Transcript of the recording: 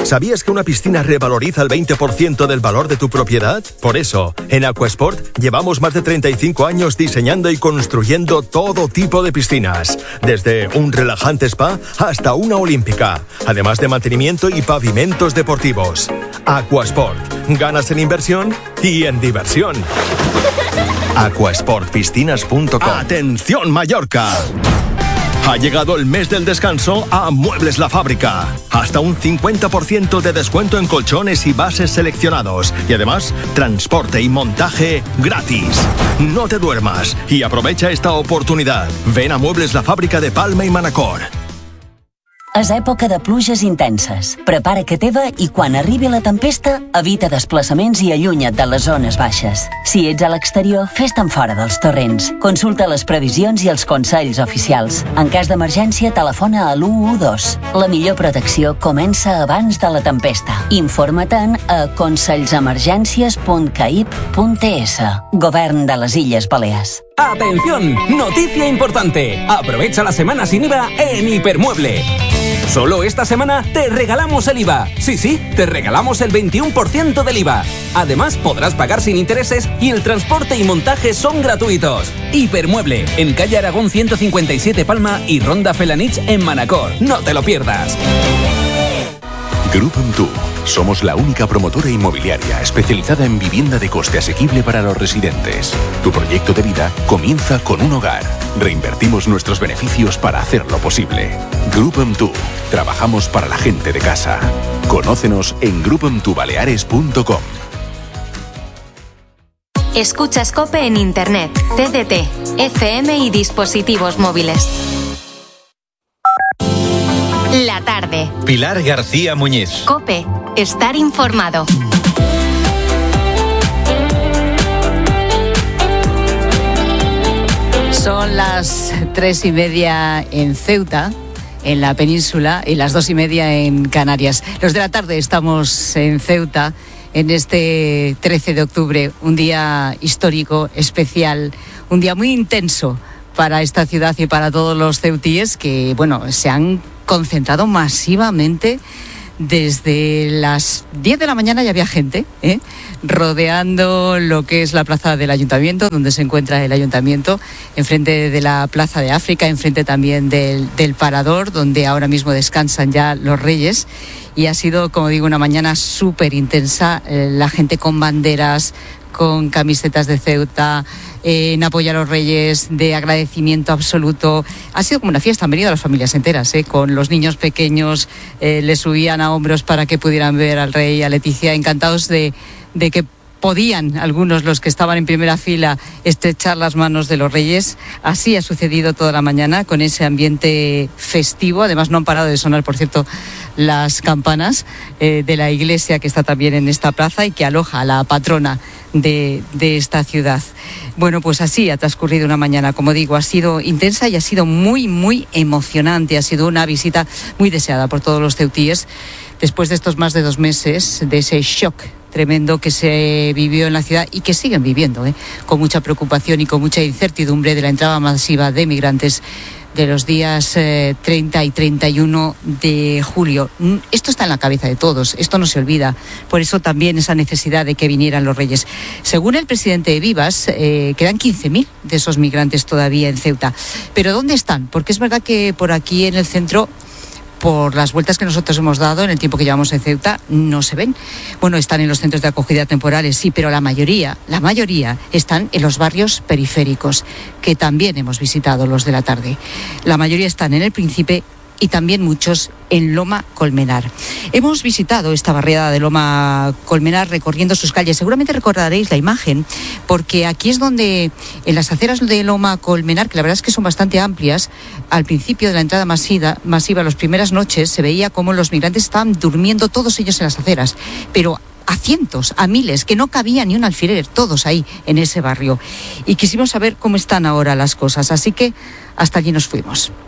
¿Sabías que una piscina revaloriza el 20% del valor de tu propiedad? Por eso, en Aquasport llevamos más de 35 años diseñando y construyendo todo tipo de piscinas, desde un relajante spa hasta una olímpica, además de mantenimiento y pavimentos deportivos. Aquasport, ganas en inversión y en diversión. Aquasportpiscinas.com. ¡Atención, Mallorca! Ha llegado el mes del descanso a Muebles La Fábrica. Hasta un 50% de descuento en colchones y bases seleccionados. Y además, transporte y montaje gratis. No te duermas y aprovecha esta oportunidad. Ven a Muebles La Fábrica de Palma i Manacor. És època de pluges intenses. Prepara que teva i quan arribi la tempesta, evita desplaçaments i allunya't de les zones baixes. Si ets a l'exterior, fes-te'n fora dels torrents. Consulta les previsions i els consells oficials. En cas d'emergència, telefona a l'112. La millor protecció comença abans de la tempesta. Informa-te'n a consells-emergències.caip.es. Govern de les Illes Balears. ¡Atención! ¡Noticia importante! Aprovecha la semana sin IVA en Hipermueble. Solo esta semana te regalamos el IVA. Sí, te regalamos el 21% del IVA. Además, podrás pagar sin intereses y el transporte y montaje son gratuitos. Hipermueble, en calle Aragón 157 Palma y Ronda Felanich en Manacor. No te lo pierdas. Grupo Amtu. Somos la única promotora inmobiliaria especializada en vivienda de coste asequible para los residentes. Tu proyecto de vida comienza con un hogar. Reinvertimos nuestros beneficios para hacerlo posible. Grupo Amtu. Trabajamos para la gente de casa. Conócenos en grupoamtubaleares.com. Escuchas COPE en Internet, TDT, FM y dispositivos móviles. La tarde. Pilar García Muñiz. COPE. Estar informado. Son las 3:30 en Ceuta, en la península, y las 2:30 en Canarias. Los de la tarde estamos en Ceuta en este 13 de octubre, un día histórico, especial, un día muy intenso para esta ciudad y para todos los ceutíes que, se han concentrado masivamente. Desde las 10 de la mañana ya había gente rodeando lo que es la plaza del Ayuntamiento, donde se encuentra el Ayuntamiento, enfrente de la Plaza de África, enfrente también del Parador, donde ahora mismo descansan ya los Reyes. Y ha sido, como digo, una mañana súper intensa, la gente con banderas, con camisetas de Ceuta, en apoyo a los Reyes, de agradecimiento absoluto. Ha sido como una fiesta, han venido las familias enteras, con los niños pequeños, les subían a hombros para que pudieran ver al Rey, a Leticia, encantados de que podían algunos, los que estaban en primera fila, estrechar las manos de los Reyes. Así ha sucedido toda la mañana, con ese ambiente festivo. Además, no han parado de sonar, por cierto, las campanas de la iglesia que está también en esta plaza y que aloja a la patrona de esta ciudad. Bueno, pues así ha transcurrido una mañana, como digo, ha sido intensa y ha sido muy, muy emocionante. Ha sido una visita muy deseada por todos los ceutíes, después de estos más de 2 meses, de ese shock tremendo que se vivió en la ciudad y que siguen viviendo, con mucha preocupación y con mucha incertidumbre de la entrada masiva de migrantes de los días 30 y 31 de julio. Esto está en la cabeza de todos, esto no se olvida. Por eso también esa necesidad de que vinieran los Reyes. Según el presidente de Vivas, quedan 15.000 de esos migrantes todavía en Ceuta. ¿Pero dónde están? Porque es verdad que por aquí en el centro, por las vueltas que nosotros hemos dado en el tiempo que llevamos en Ceuta, no se ven. Bueno, están en los centros de acogida temporales, sí, pero la mayoría están en los barrios periféricos, que también hemos visitado los de la tarde. La mayoría están en El Príncipe y también muchos en Loma Colmenar. Hemos visitado esta barriada de Loma Colmenar recorriendo sus calles. Seguramente recordaréis la imagen, porque aquí es donde, en las aceras de Loma Colmenar, que la verdad es que son bastante amplias, al principio de la entrada masiva, las primeras noches, se veía cómo los migrantes estaban durmiendo todos ellos en las aceras, pero a cientos, a miles, que no cabía ni un alfiler, todos ahí en ese barrio. Y quisimos saber cómo están ahora las cosas, así que hasta allí nos fuimos.